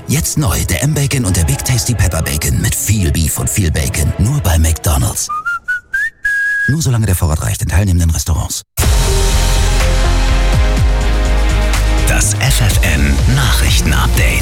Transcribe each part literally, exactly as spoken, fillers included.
Jetzt neu, der M-Bacon und der Big Tasty Pepper Bacon mit viel Beef und viel Bacon. Nur bei McDonald's. Nur solange der Vorrat reicht in teilnehmenden Restaurants. Das F F N Nachrichten-Update.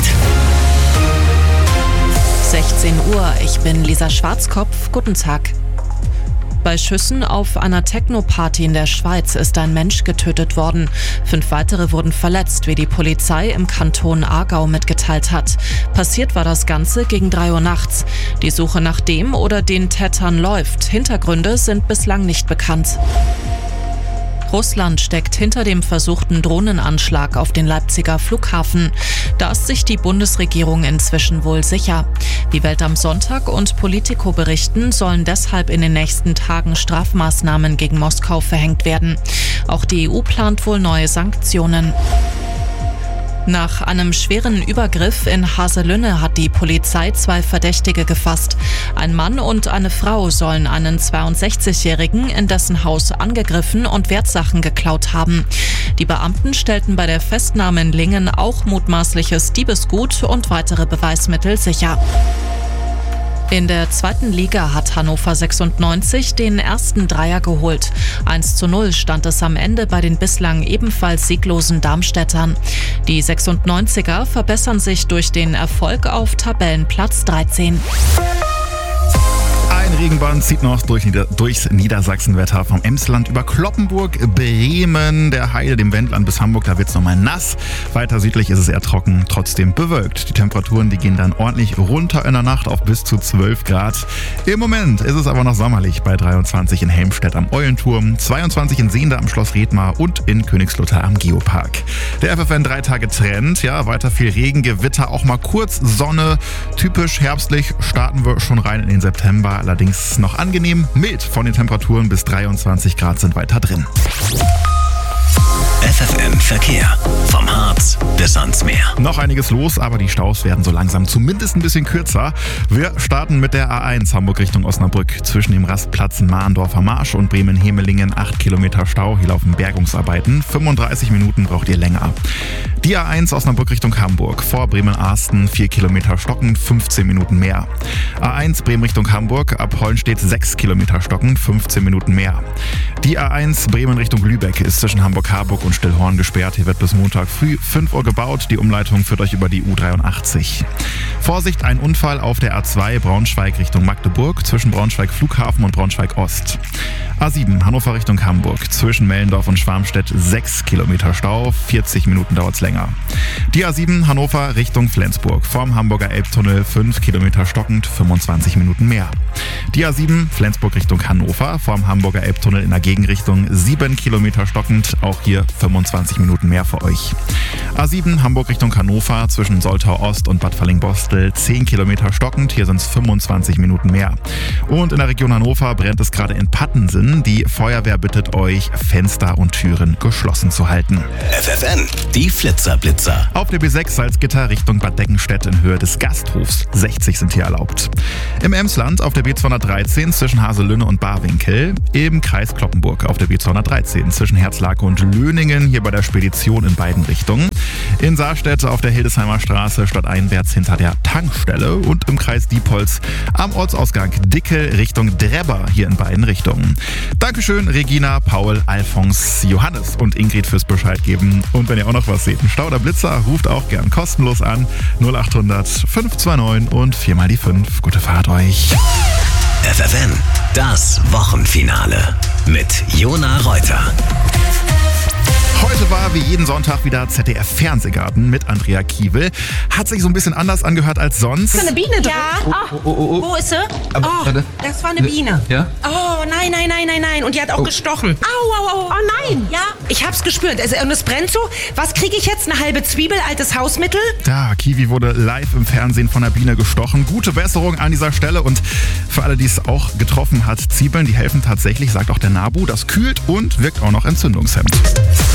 sechzehn Uhr, ich bin Lisa Schwarzkopf. Guten Tag. Bei Schüssen auf einer Techno-Party in der Schweiz ist ein Mensch getötet worden. Fünf weitere wurden verletzt, wie die Polizei im Kanton Aargau mitgeteilt hat. Passiert war das Ganze gegen drei Uhr nachts. Die Suche nach dem oder den Tätern läuft. Hintergründe sind bislang nicht bekannt. Russland steckt hinter dem versuchten Drohnenanschlag auf den Leipziger Flughafen. Da ist sich die Bundesregierung inzwischen wohl sicher. Wie Welt am Sonntag und Politico berichten, sollen deshalb in den nächsten Tagen Strafmaßnahmen gegen Moskau verhängt werden. Auch die E U plant wohl neue Sanktionen. Nach einem schweren Übergriff in Haselünne hat die Polizei zwei Verdächtige gefasst. Ein Mann und eine Frau sollen einen zweiundsechzigjährigen in dessen Haus angegriffen und Wertsachen geklaut haben. Die Beamten stellten bei der Festnahme in Lingen auch mutmaßliches Diebesgut und weitere Beweismittel sicher. In der zweiten Liga hat Hannover sechsundneunzig den ersten Dreier geholt. eins zu null stand es am Ende bei den bislang ebenfalls sieglosen Darmstädtern. Die sechsundneunziger verbessern sich durch den Erfolg auf Tabellenplatz dreizehn. Ein Regenband zieht noch durch Nieder- durchs Niedersachsenwetter vom Emsland über Cloppenburg, Bremen, der Heide, dem Wendland bis Hamburg. Da wird es nochmal nass. Weiter südlich ist es eher trocken, trotzdem bewölkt. Die Temperaturen, die gehen dann ordentlich runter in der Nacht auf bis zu zwölf Grad. Im Moment ist es aber noch sommerlich bei dreiundzwanzig in Helmstedt am Eulenturm, zweiundzwanzig in Sehnde am Schloss Redmar und in Königslutter am Geopark. Der F F N drei Tage Trend, ja, weiter viel Regen, Gewitter, auch mal kurz Sonne. Typisch herbstlich starten wir schon rein in den September. Allerdings noch angenehm, mild von den Temperaturen bis dreiundzwanzig Grad sind weiter drin. F F N Verkehr. Vom Harz bis ans Meer. Noch einiges los, aber die Staus werden so langsam zumindest ein bisschen kürzer. Wir starten mit der A eins Hamburg Richtung Osnabrück. Zwischen dem Rastplatz Mahndorfer Marsch und Bremen-Hemelingen acht Kilometer Stau. Hier laufen Bergungsarbeiten. fünfunddreißig Minuten braucht ihr länger. Die A eins Osnabrück Richtung Hamburg. Vor Bremen-Arsten vier Kilometer stocken, fünfzehn Minuten mehr. A eins Bremen Richtung Hamburg. Ab Hollenstedt sechs Kilometer stocken, fünfzehn Minuten mehr. Die A eins Bremen Richtung Lübeck ist zwischen Hamburg-Harburg und Stillhorn gesperrt. Hier wird bis Montag früh fünf Uhr gebaut. Die Umleitung führt euch über die U dreiundachtzig. Vorsicht, ein Unfall auf der A zwei Braunschweig Richtung Magdeburg zwischen Braunschweig Flughafen und Braunschweig Ost. A sieben Hannover Richtung Hamburg zwischen Mellendorf und Schwarmstedt sechs Kilometer Stau, vierzig Minuten dauert's länger. Die A sieben Hannover Richtung Flensburg vorm Hamburger Elbtunnel fünf Kilometer stockend, fünfundzwanzig Minuten mehr. Die A sieben Flensburg Richtung Hannover vorm Hamburger Elbtunnel in der Gegenrichtung sieben Kilometer stockend, auch hier fünfundzwanzig Minuten mehr für euch. A sieben Hamburg Richtung Hannover zwischen Soltau Ost und Bad Fallingbostel zehn Kilometer stockend, hier sind es fünfundzwanzig Minuten mehr. Und in der Region Hannover brennt es gerade in Pattensen. Die Feuerwehr bittet euch, Fenster und Türen geschlossen zu halten. F F N, die Flitzerblitzer. Auf der B sechs Salzgitter Richtung Bad Deckenstedt in Höhe des Gasthofs. sechzig sind hier erlaubt. Im Emsland auf der B zweihundertdreizehn zwischen Haselünne und Barwinkel. Im Kreis Cloppenburg auf der B zweihundertdreizehn zwischen Herzlake und Löningen, hier bei der Spedition in beiden Richtungen. In Saarstedt auf der Hildesheimer Straße stadteinwärts hinter der Tankstelle und im Kreis Diepholz am Ortsausgang Dickel Richtung Drebber, hier in beiden Richtungen. Dankeschön Regina, Paul, Alfons, Johannes und Ingrid fürs Bescheid geben. Und wenn ihr auch noch was seht, ein Stau oder Blitzer, ruft auch gern kostenlos an null acht hundert fünf zwei neun und vier mal die fünf. Gute Fahrt euch. F F N, das Wochenfinale mit Jona Reuter. Heute war wie jeden Sonntag wieder Z D F Fernsehgarten mit Andrea Kiewel. Hat sich so ein bisschen anders angehört als sonst. Ist da eine Biene drin? Ja. Oh, Oh, oh, oh, oh. Wo ist sie? Aber, oh, warte. das war eine Biene. Ja? Oh, nein, nein, nein, nein, nein. Und die hat auch Oh. gestochen. Au, au, au. Oh nein. Ja, ich hab's gespürt. Es, und es brennt so. Was kriege ich jetzt? Eine halbe Zwiebel, altes Hausmittel? Ja, Kiwi wurde live im Fernsehen von der Biene gestochen. Gute Besserung an dieser Stelle. Und für alle, die es auch getroffen hat, Zwiebeln, die helfen tatsächlich, sagt auch der Nabu. Das kühlt und wirkt auch noch entzündungshemmend.